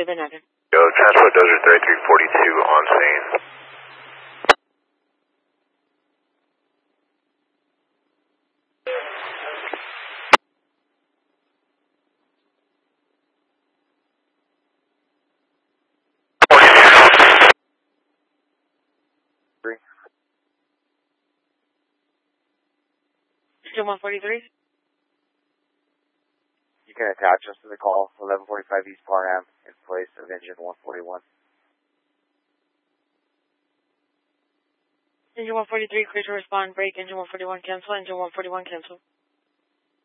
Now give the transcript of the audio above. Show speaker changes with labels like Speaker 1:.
Speaker 1: been added.
Speaker 2: Yo, Transport Dozer 3342 on scene.
Speaker 1: Engine 143?
Speaker 3: You can attach us to the call, 1145 East Parham, in place of engine 141.
Speaker 1: Engine 143, clear to respond, break, engine 141 cancel, engine 141 cancel.